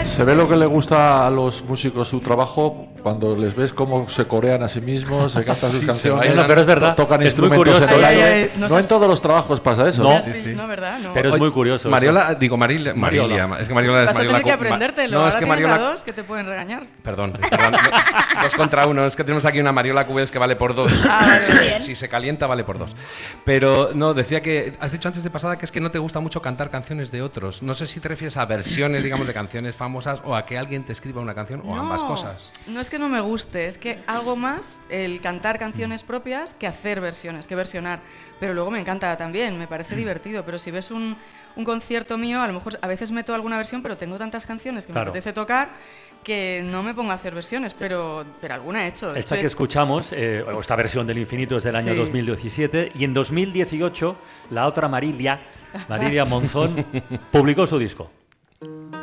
Se ve lo que le gusta a los músicos su trabajo cuando les ves cómo se corean a sí mismos, se cantan sus canciones, pero es verdad, tocan es muy instrumentos curioso. en el aire. No en todos los trabajos pasa eso. No, No, ¿verdad? No. pero es muy curioso. Marilia, es que Marilia Vas a tener que aprendértelo. No, es Ahora que tienes Mariola... a dos que te pueden regañar. Perdón, 2 contra 1. Es que tenemos aquí una Mariola Cubes que vale por 2. Si se calienta, vale por 2. Pero no, decía que has dicho antes de pasada que es que no te gusta mucho cantar canciones de otros. No sé si te refieres a versiones, digamos, de canciones famosas o a que alguien te escriba una canción o ambas cosas. No es que no me guste, es que algo más el cantar canciones propias que hacer versiones, que versionar. Pero luego me encanta también, me parece divertido. Pero si ves un concierto mío, a lo mejor a veces meto alguna versión, pero tengo tantas canciones que me apetece tocar que no me pongo a hacer versiones, pero alguna he hecho. Esta que escuchamos, esta versión del Infinito es del año 2017, y en 2018 la otra Marilia Monzón publicó su disco.